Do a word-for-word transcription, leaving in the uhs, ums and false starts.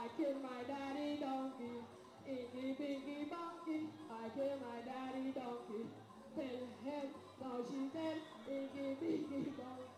I killed my daddy donkey. Inky, pinky, bonky, I killed my daddy donkey. Tell him, now she's dead. Inky, pinky, bonky.